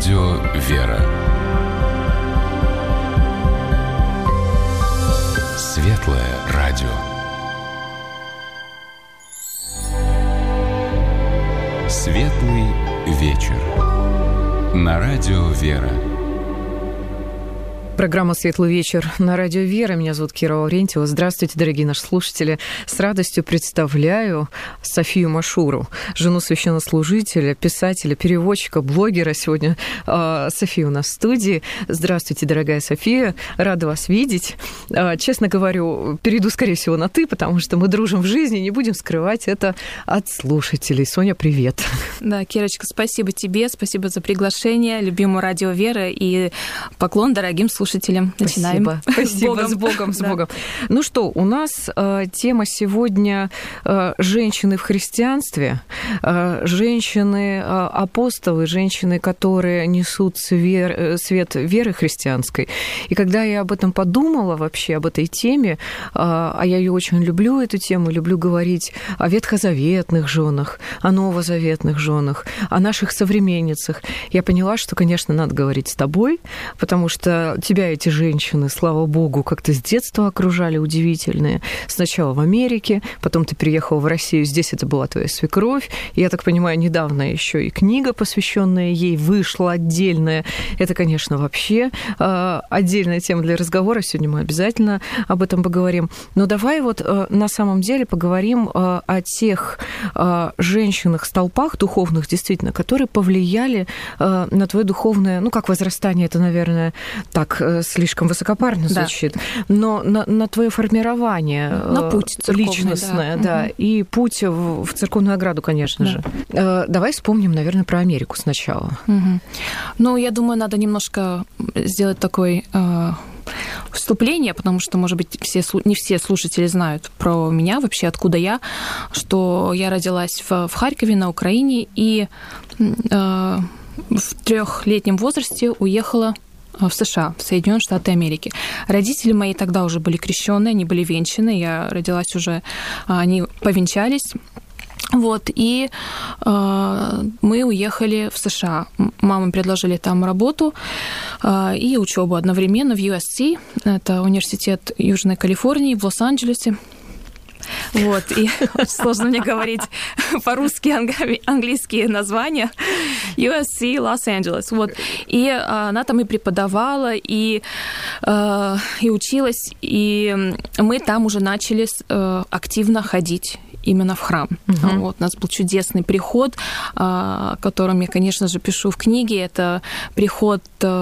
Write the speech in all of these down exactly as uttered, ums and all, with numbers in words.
радио «Вера». Светлое радио. Светлый вечер. На радио «Вера». Программа «Светлый вечер» на радио «Вера». Меня зовут Кира Лаврентьева. Здравствуйте, дорогие наши слушатели. С радостью представляю Софию Машуру, жену священнослужителя, писателя, переводчика, блогера. Сегодня э, София у нас в студии. Здравствуйте, дорогая София. Рада вас видеть. Э, честно говорю, перейду, скорее всего, на «ты», потому что мы дружим в жизни, не будем скрывать это от слушателей. Соня, привет. Да, Кирочка, спасибо тебе, спасибо за приглашение, любимому радио «Вера», и поклон дорогим слушателям. Начинаем. Спасибо. Спасибо. С Богом, с Богом. С Богом. Да. Ну что, у нас э, тема сегодня э, женщины в христианстве, э, женщины э, апостолы, женщины, которые несут свер, свет веры христианской. И когда я об этом подумала вообще, об этой теме, э, а я ее очень люблю, эту тему, люблю говорить о ветхозаветных женах, о новозаветных женах, о наших современницах, я поняла, что, конечно, надо говорить с тобой, потому что тебя эти женщины, слава богу, как-то с детства окружали, удивительные. Сначала в Америке, потом ты переехала в Россию, здесь это была твоя свекровь. Я так понимаю, недавно еще и книга, посвященная ей, вышла отдельная. Это, конечно, вообще э, отдельная тема для разговора. Сегодня мы обязательно об этом поговорим. Но давай вот э, на самом деле поговорим э, о тех э, женщинах-столпах духовных, действительно, которые повлияли э, на твое духовное, ну, как возрастание, это, наверное, так слишком высокопарно звучит, да. но на, на твое формирование на путь личностное, да, да угу. и путь в, в церковную ограду, конечно да. же. Давай вспомним, наверное, про Америку сначала. Угу. Ну, я думаю, надо немножко сделать такой э, вступление, потому что, может быть, все, не все слушатели знают про меня, вообще откуда я, что я родилась в, в Харькове на Украине и э, в трехлетнем возрасте уехала в США, в Соединенные Штаты Америки. Родители мои тогда уже были крещенные, они были венчаны, я родилась уже, они повенчались. Вот, и э, мы уехали в США. Маме предложили там работу э, и учебу одновременно в ю эс си, это университет Южной Калифорнии в Лос-Анджелесе. Вот, и сложно мне говорить по-русски английские названия. ю эс си Лос-Анджелес. Вот. И она там и преподавала, и, и училась, и мы там уже начали активно ходить именно в храм. Uh-huh. Вот, у нас был чудесный приход, о котором я, конечно же, пишу в книге. Это приход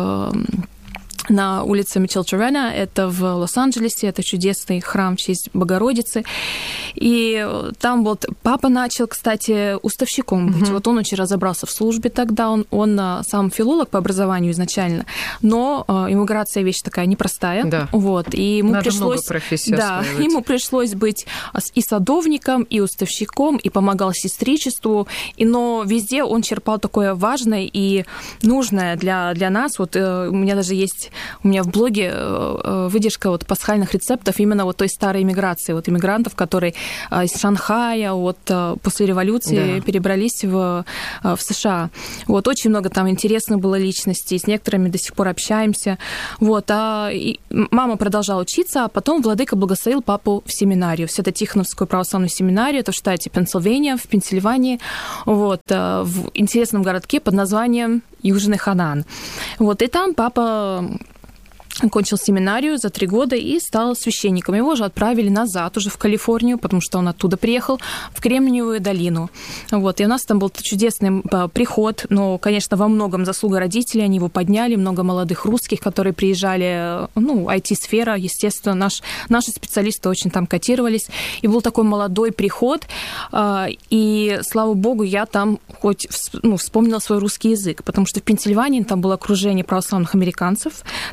на улице Мичел-Червена, это в Лос-Анджелесе, это чудесный храм в честь Богородицы. И там вот папа начал, кстати, уставщиком быть. Mm-hmm. Вот он очень разобрался в службе тогда, он, он сам филолог по образованию изначально, но иммиграция вещь такая непростая. Да. Вот, и ему Надо пришлось, да, ему пришлось быть и садовником, и уставщиком, и помогал сестричеству, и, но везде он черпал такое важное и нужное для, для нас. Вот у меня даже есть У меня в блоге выдержка вот пасхальных рецептов именно вот той старой иммиграции, вот иммигрантов, которые из Шанхая вот после революции да. перебрались в, в США. Вот очень много там интересных было личностей, с некоторыми до сих пор общаемся. Вот, а и мама продолжала учиться, а потом владыка благословил папу в семинарию, в Свято-Тихоновскую православную семинарию, это в штате Пенсильвания, в Пенсильвании, вот, в интересном городке под названием Южный Ханаан. Вот, и там папа окончил семинарию за три года и стал священником. Его же отправили назад уже в Калифорнию, потому что он оттуда приехал, в Кремниевую долину. Вот. И у нас там был чудесный приход, но, конечно, во многом заслуга родителей, они его подняли, много молодых русских, которые приезжали, ну, ай ти-сфера, естественно, наш, наши специалисты очень там котировались. И был такой молодой приход, и, слава богу, я там хоть ну, вспомнила свой русский язык, потому что в Пенсильвании там было окружение православных американцев, там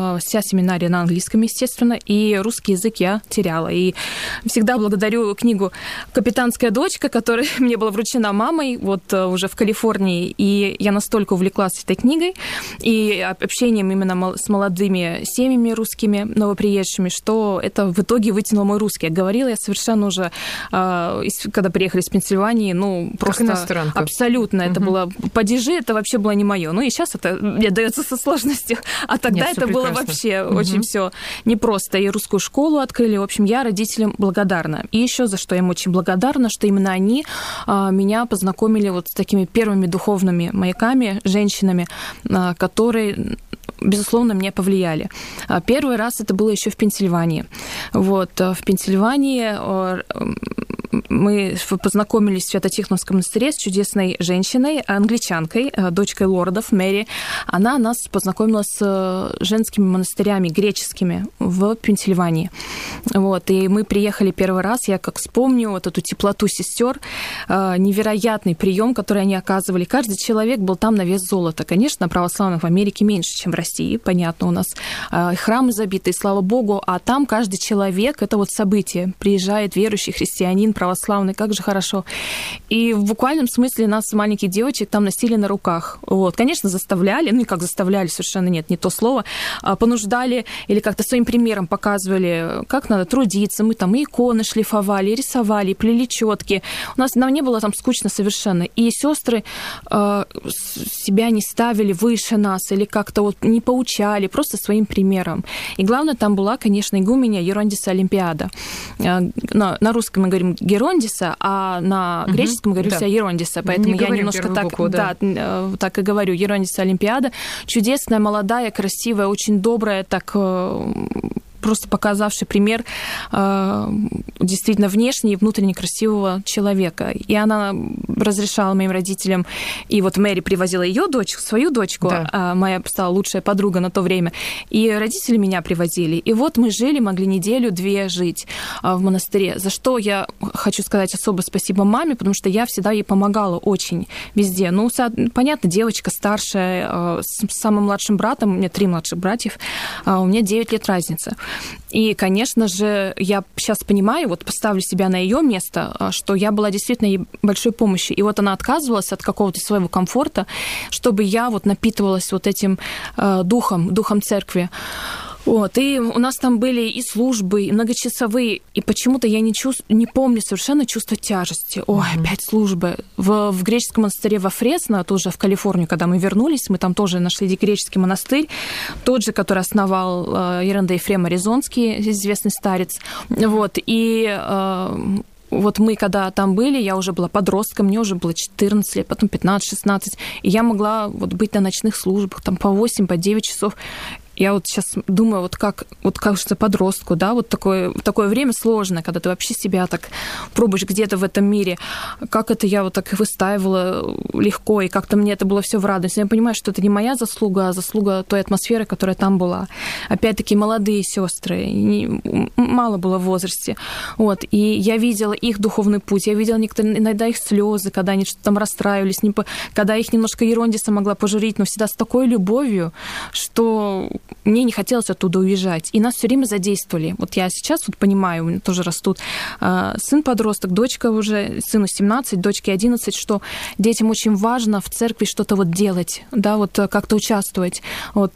вся семинария на английском, естественно, и русский язык я теряла. И всегда благодарю книгу «Капитанская дочка», которая мне была вручена мамой вот уже в Калифорнии. И я настолько увлеклась этой книгой и общением именно с молодыми семьями русскими, новоприезжими, что это в итоге вытянуло мой русский. Говорила я совершенно уже, когда приехали из Пенсильвании, ну, просто абсолютно. Угу. Это было падежи, это вообще было не мое. Ну и сейчас это мне дается со сложностью. А тогда Нет, это было вообще угу. очень все непросто. И русскую школу открыли. В общем, я родителям благодарна. И еще за что я им очень благодарна, что именно они а, меня познакомили вот с такими первыми духовными маяками, женщинами, а, которые, безусловно, мне повлияли. Первый раз это было еще в Пенсильвании. Вот, в Пенсильвании мы познакомились в Свято-Тихоновском монастыре с чудесной женщиной, англичанкой, дочкой лордов, Мэри. Она нас познакомила с женскими монастырями греческими в Пенсильвании. Вот, и мы приехали первый раз, я как вспомню вот эту теплоту сестер, невероятный прием, который они оказывали. Каждый человек был там на вес золота. Конечно, православных в Америке меньше, чем в России, понятно, у нас храмы забиты, слава богу, а там каждый человек, это вот событие. Приезжает верующий христианин, православный, как же хорошо. И в буквальном смысле нас, маленьких девочек, там носили на руках. Вот. Конечно, заставляли, ну и как заставляли, совершенно нет, не то слово, понуждали или как-то своим примером показывали, как надо трудиться. Мы там и иконы шлифовали, и рисовали, и плели четки. У нас нам не было там скучно совершенно. И сестры э, себя не ставили выше нас или как-то вот не поучали, просто своим примером. И главное, там была, конечно, игуменья Ерондиса Олимпиада. На, на русском мы говорим Герондиса, а на греческом угу, говорю да. вся Ерондиса, поэтому я немножко так, букву, да. Да, так и говорю. Ерондиса Олимпиада. Чудесная, молодая, красивая, очень добрая, так просто показавший пример э, действительно внешне и внутренне красивого человека. И она разрешала моим родителям, и вот Мэри привозила ее дочь, свою дочку, да. а моя стала лучшая подруга на то время, и родители меня привозили. И вот мы жили, могли неделю-две жить в монастыре, за что я хочу сказать особо спасибо маме, потому что я всегда ей помогала очень везде. Ну, понятно, девочка старшая, с самым младшим братом, у меня три младших братьев, у меня девять лет разница. И, конечно же, я сейчас понимаю, вот поставлю себя на ее место, что я была действительно ей большой помощью. И вот она отказывалась от какого-то своего комфорта, чтобы я вот напитывалась вот этим э, духом, духом церкви. Вот, и у нас там были и службы, и многочасовые, и почему-то я не, чувств... не помню совершенно чувство тяжести. Ой, mm-hmm. опять службы. В, в греческом монастыре во Фресно, тоже в Калифорнию, когда мы вернулись, мы там тоже нашли греческий монастырь, тот же, который основал э, Ерандей Ефрем Аризонский, известный старец. Вот, и... Э, Вот мы, когда там были, я уже была подростком, мне уже было четырнадцать лет, потом пятнадцать-шестнадцать, и я могла вот быть на ночных службах, там по восемь, по девять часов. Я вот сейчас думаю, вот как, вот кажется, подростку, да, вот такое, такое время сложное, когда ты вообще себя так пробуешь где-то в этом мире. Как это я вот так выстаивала легко, и как-то мне это было все в радость. Я понимаю, что это не моя заслуга, а заслуга той атмосферы, которая там была. Опять-таки, молодые сестры, мало было в возрасте. Вот, и я видела их духовный путь, я видела некоторые, иногда их слезы, когда они что-то там расстраивались, когда их немножко Ерондиса могла пожурить, но всегда с такой любовью, что... мне не хотелось оттуда уезжать. И нас все время задействовали. Вот я сейчас вот понимаю, у меня тоже растут сын-подросток, дочка уже, сыну семнадцать, дочке одиннадцать, что детям очень важно в церкви что-то вот делать, да, вот как-то участвовать. Вот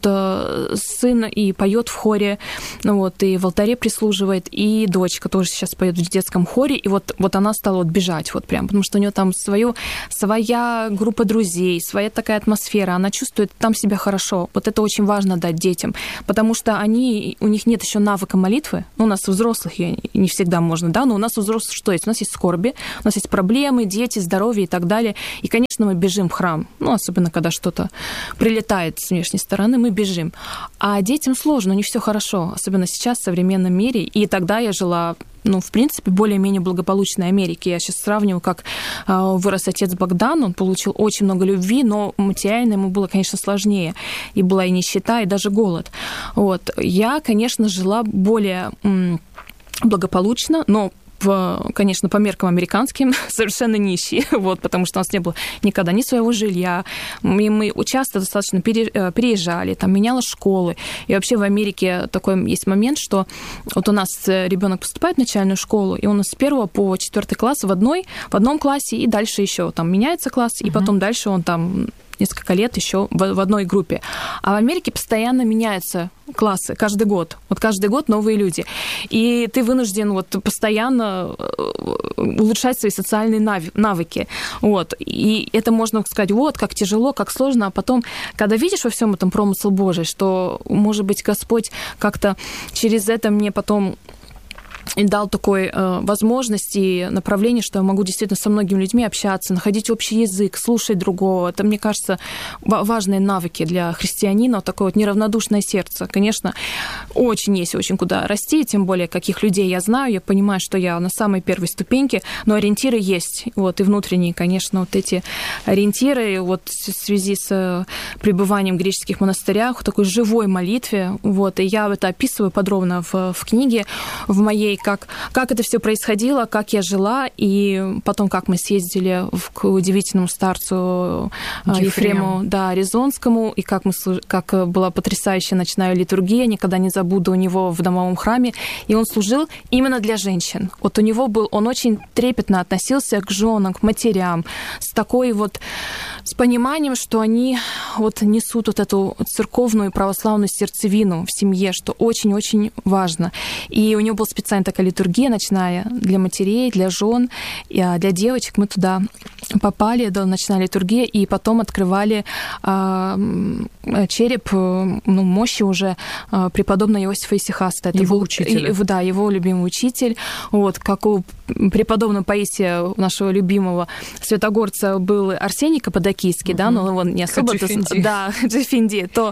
сын и поет в хоре, вот, и в алтаре прислуживает, и дочка тоже сейчас поет в детском хоре, и вот, вот она стала вот бежать вот прям, потому что у нее там свое, своя группа друзей, своя такая атмосфера, она чувствует там себя хорошо. Вот это очень важно дать детям, потому что они, у них нет еще навыка молитвы. Ну, у нас у взрослых не всегда можно, да, но у нас у взрослых что есть? У нас есть скорби, у нас есть проблемы, дети, здоровье и так далее. И, конечно, мы бежим в храм, ну, особенно когда что-то прилетает с внешней стороны, мы бежим. А детям сложно, у них все хорошо, особенно сейчас в современном мире. И тогда я жила, ну, в принципе, более-менее благополучной Америке. Я сейчас сравниваю, как вырос отец Богдан, он получил очень много любви, но материально ему было, конечно, сложнее. И была и нищета, и даже голод. Вот. Я, конечно, жила более благополучно, но в, конечно, по меркам американским совершенно нищие, вот, потому что у нас не было никогда ни своего жилья. Мы, мы часто достаточно пере, переезжали, там, меняла школы. И вообще в Америке такой есть момент, что вот у нас ребенок поступает в начальную школу, и он с первого по четвертый класс в одной, в одном классе, и дальше еще там меняется класс, и потом дальше он там несколько лет еще в, в одной группе. А в Америке постоянно меняются классы каждый год. Вот каждый год новые люди. И ты вынужден вот постоянно улучшать свои социальные навыки. Вот. И это можно сказать, вот, как тяжело, как сложно. А потом, когда видишь во всем этом промысел Божий, что, может быть, Господь как-то через это мне потом и дал такой э, возможность и направление, что я могу действительно со многими людьми общаться, находить общий язык, слушать другого. Это, мне кажется, важные навыки для христианина, вот такое вот неравнодушное сердце. Конечно, очень есть очень куда расти, тем более, каких людей я знаю, я понимаю, что я на самой первой ступеньке, но ориентиры есть, вот, и внутренние, конечно, вот эти ориентиры, вот, в связи с пребыванием в греческих монастырях, в такой живой молитве, вот, и я это описываю подробно в, в книге, в моей, как, как это все происходило, как я жила, и потом, как мы съездили в, к удивительному старцу Ефрему, Ефрему да, Аризонскому, и как, мы, как была потрясающая ночная литургия, никогда не забуду у него в домовом храме, и он служил именно для женщин. Вот у него был, он очень трепетно относился к женам, к матерям, с такой вот, с пониманием, что они вот несут вот эту церковную православную сердцевину в семье, что очень-очень важно. И у него был специально такая литургия ночная для матерей, для жен, для девочек. Мы туда попали, да, ночная литургия, и потом открывали а, череп, ну, мощи уже а, преподобного Иосифа Исихаста. Это его был, учителя. И, да, его любимый учитель. Вот, как у преподобного Паисия, нашего любимого святогорца, был Арсений Каппадокийский, угу. да, но он не особо... Джеффинди. Да, Джеффинди, то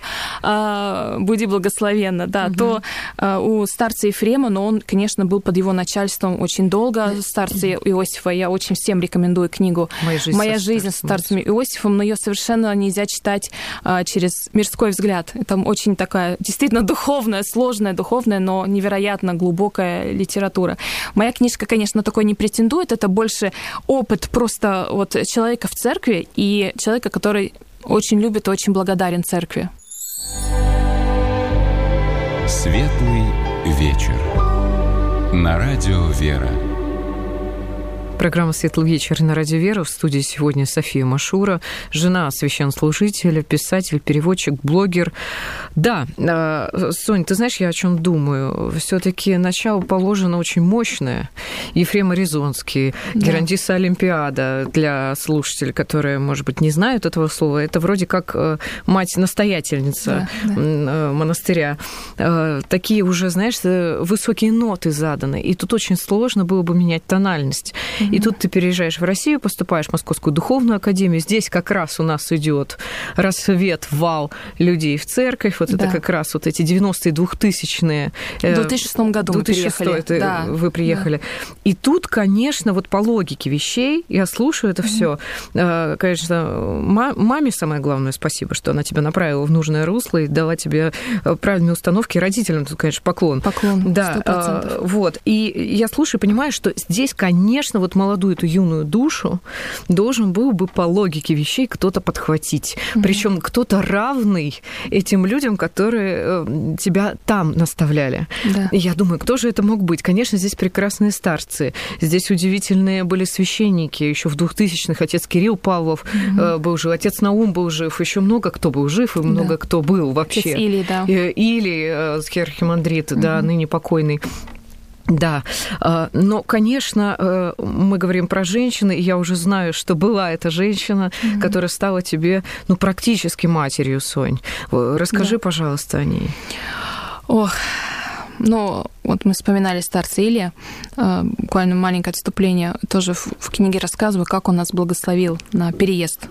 а, «Буди благословенна», да, угу. то а, у старца Ефрема, но он, конечно, был под его начальством очень долго. Старца Иосифа, я очень всем рекомендую книгу «Моя жизнь, Моя жизнь с старцем Иосифом», но ее совершенно нельзя читать а, через мирской взгляд. Это очень такая действительно духовная, сложная, духовная, но невероятно глубокая литература. Моя книжка, конечно, такой не претендует, это больше опыт просто вот человека в церкви и человека, который очень любит и очень благодарен церкви. Светлый вечер. На радио «Вера». Программа «Светлый вечер» на радио «Вера». В студии сегодня София Машура, жена священнослужителя, писатель, переводчик, блогер. Да, Сонь, ты знаешь, я о чем думаю? Все-таки начало положено очень мощное. Ефрем Аризонский, да. Герандиса Олимпиада, для слушателей, которые, может быть, не знают этого слова, это вроде как мать-настоятельница да, да. монастыря. Такие уже, знаешь, высокие ноты заданы. И тут очень сложно было бы менять тональность. И тут ты переезжаешь в Россию, поступаешь в Московскую духовную академию. Здесь как раз у нас идет рассвет, вал людей в церковь. Вот да. это как раз вот эти девяностые, двухтысячные. В две тысячи шестом году мы приехали. Это да. вы приехали. Да. И тут, конечно, вот по логике вещей, я слушаю это все. Mm-hmm. Конечно, маме самое главное спасибо, что она тебя направила в нужное русло и дала тебе правильные установки. Родителям тут, конечно, поклон. Поклон, да. сто процентов. Вот. И я слушаю и понимаю, что здесь, конечно, вот молодую эту юную душу должен был бы по логике вещей кто-то подхватить. Mm-hmm. Причем кто-то равный этим людям, которые тебя там наставляли. Да. И я думаю, кто же это мог быть? Конечно, здесь прекрасные старцы. Здесь удивительные были священники. Еще в двухтысячных отец Кирилл Павлов mm-hmm. был жив, отец Наум был жив. Еще много кто был жив и много да. кто был вообще. Отец Илий, да. Илий, архимандрит, mm-hmm. да, ныне покойный. Да, но, конечно, мы говорим про женщину, и я уже знаю, что была эта женщина, mm-hmm. которая стала тебе, ну, практически матерью, Сонь. Расскажи, да. пожалуйста, о ней. Ох, ну, вот мы вспоминали старца Илия, буквально маленькое отступление, тоже в книге рассказываю, как он нас благословил на переезд